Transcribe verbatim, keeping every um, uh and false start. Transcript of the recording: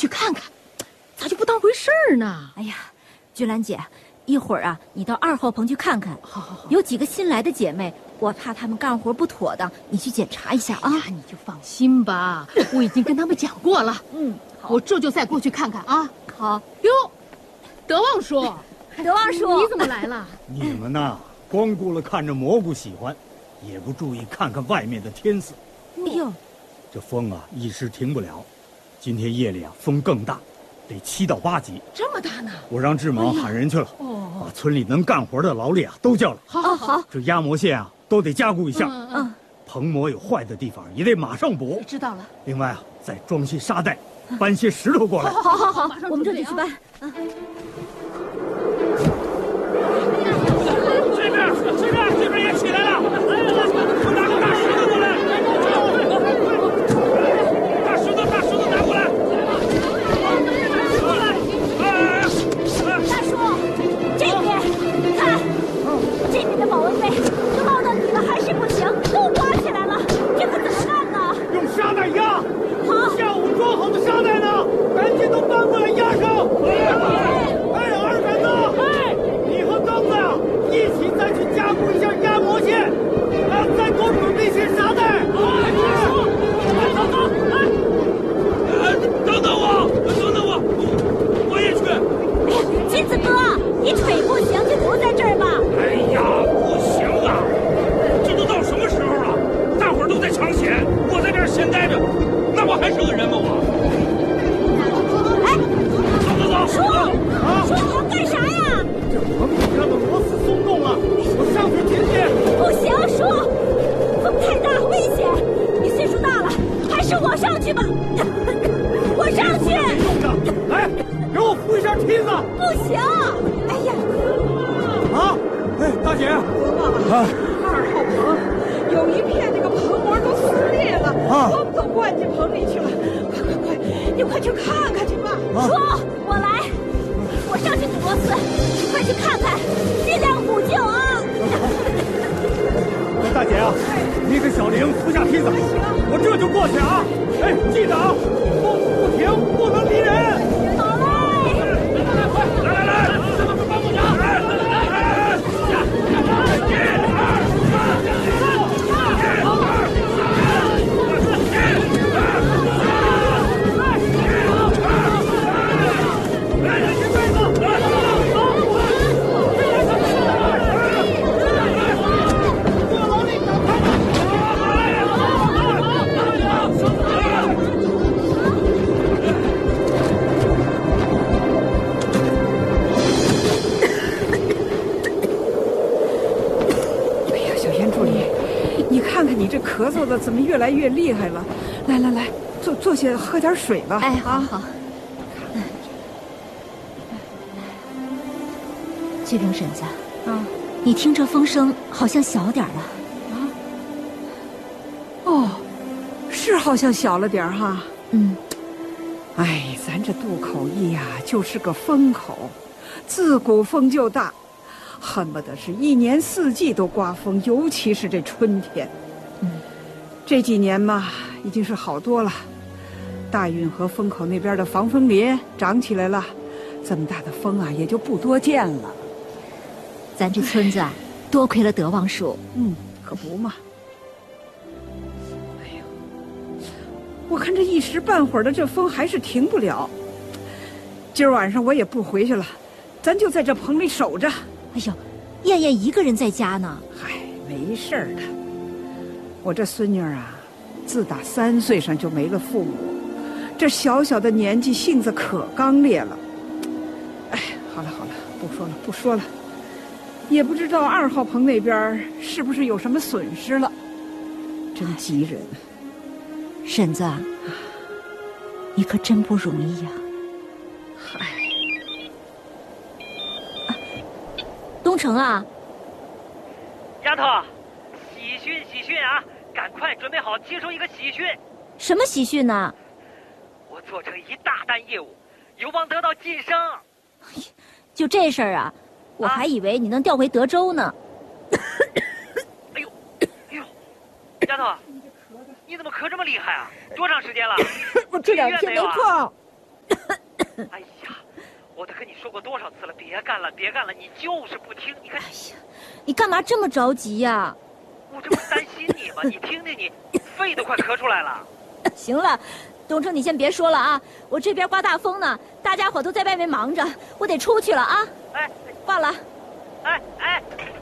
去看看，咋就不当回事儿呢？ 哎呀，君兰姐，一会儿啊，你到二号棚去看看。 好好好， 有几个新来的姐妹，我怕她们干活不妥当，你去检查一下啊。 哎呀，你就放心吧，我已经跟他们讲过了。 嗯，好， 我这就再过去看看啊。 好。 哟，德旺叔， 德旺叔， 你怎么来了？ 你们呐，光顾了看着蘑菇喜欢，也不注意看看外面的天色。 哎呦， 这风啊，一时停不了。今天夜里啊，风更大，得七到八级。 这么大呢？ 我让志猛喊人去了， 哦， 把村里能干活的劳力啊都叫来。 好好好， 这压模线啊，都得加固一下。 嗯嗯， 棚模有坏的地方，也得马上补。 知道了。 另外啊，再装些沙袋，搬些石头过来。 好好好好， 我们这就去搬。啊。 这边，这边，这边也起来了！来来来，拿个大石头过来！大石头，大石头拿过来！ 大叔，这边看，这边的保温杯都冒到底了，还是不行，都刮起来了，这可怎么办呢？ 用沙袋压。 好， 下午装好的沙袋呢，赶紧都搬过来压上。哎，二婶子，哎，你和刚子啊，一起再去加固一下压模线，啊，再多准备些沙袋。 哎，走走，来，哎，等等我，等等我，我也去。 金子哥，你腿不行就留在这儿吧。 哎呀，不行啊，这都到什么时候了？大伙儿都在抢险，我在这儿闲待着，那我还是个人吗我？ 哎， 走走走， 叔， 啊， 叔你要干啥呀？ 这棚顶上的螺丝松动了，我上去停停。 不行，叔，风太大，危险。你岁数大了，还是我上去吧。我上去。 用着，来，给我扶一下梯子。 不行，哎呀， 啊，哎，大姐，啊， 二号棚有一片那个棚膜都撕裂了， 啊风都灌进棚里去了。快快快，你快去看看去吧。 叔，我来，我上去堵螺丝，你快去看看，尽量补救啊。 大姐啊，你给小玲扶下梯子，我这就过去啊。哎，记得啊，风不停，不能离人。 好嘞。 来来来，这都是帮我娘！来来来来，一二你这咳嗽的怎么越来越厉害了？来来来，坐坐下喝点水吧。 哎，好好。翠萍婶子， 啊， 你听这风声好像小点了。 啊？哦，是好像小了点哈。 嗯。 哎，咱这渡口驿呀，就是个风口，自古风就大，恨不得是一年四季都刮风，尤其是这春天。 嗯， 这几年嘛，已经是好多了。大运河风口那边的防风林长起来了，这么大的风啊，也就不多见了。 咱这村子啊，多亏了德旺叔。 嗯，可不嘛。哎呦，我看这一时半会儿的这风还是停不了。今儿晚上我也不回去了，咱就在这棚里守着。 哎呦，燕燕一个人在家呢。 嗨，没事儿的。我这孙女儿啊，自打三岁上就没了父母，这小小的年纪性子可刚烈了。哎，好了好了，不说了不说了，也不知道二号棚那边是不是有什么损失了，真急人。 婶子，你可真不容易呀。 嗨， 啊，东城啊， 丫头，喜讯喜讯啊！赶快准备好接收一个喜讯。 什么喜讯呢？ 我做成一大单业务，有望得到晋升。 就这事儿啊，我还以为你能调回德州呢。 哎呦，哎呦，丫头，你怎么咳这么厉害啊？多长时间了？ 我这两天没碰。 哎呀，我都跟你说过多少次了，别干了，别干了，你就是不听。你看， 哎呀，你干嘛这么着急呀？ 我这不是担心你吗？你听听你，肺都快咳出来了。 行了，东升，你先别说了啊，我这边刮大风呢，大家伙都在外面忙着，我得出去了啊。 哎， 挂了。 哎哎。